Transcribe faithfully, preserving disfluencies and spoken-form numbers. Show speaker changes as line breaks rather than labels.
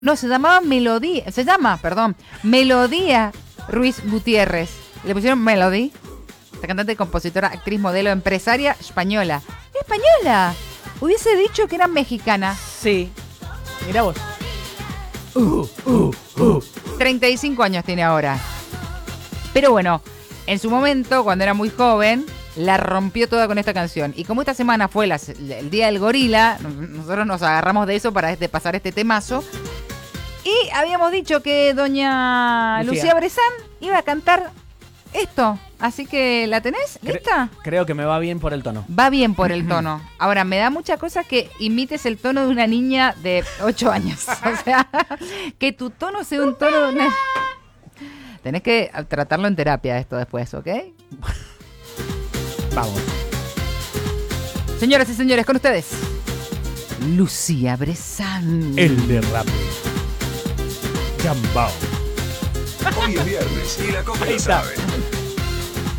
No, se llamaba Melodía, se llama, perdón, Melodía Ruiz Gutiérrez. Le pusieron Melody. Esta cantante, compositora, actriz, modelo, empresaria española. ¡Española! Hubiese dicho que era mexicana.
Sí. Mirá vos.
Uh, uh, uh. treinta y cinco años tiene ahora. Pero bueno, en su momento, cuando era muy joven, la rompió toda con esta canción. Y como esta semana fue la, el Día del Gorila, nosotros nos agarramos de eso para este, pasar este temazo. Y habíamos dicho que doña Lucía, Lucía Brezán iba a cantar esto. Así que, ¿la tenés? ¿Lista?
Cre- creo que me va bien por el tono.
Va bien por el tono. Ahora, me da mucha cosa que imites el tono de una niña de ocho años. O sea, que tu tono sea un tono de una... Tenés que tratarlo en terapia esto después, ¿ok?
Vamos.
Señoras y señores, con ustedes, Lucía Brezán.
El derrape. Jambao.
Hoy es viernes y la copa lo sabe.